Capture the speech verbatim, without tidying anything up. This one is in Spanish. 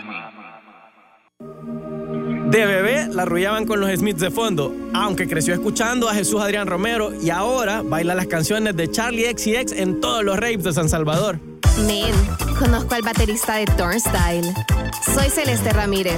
De bebé la arrullaban con los Smiths de fondo, aunque creció escuchando a Jesús Adrián Romero y ahora baila las canciones de Charlie X C X en todos los raves de San Salvador. Men, conozco al baterista de Turnstile. Soy Celeste Ramírez.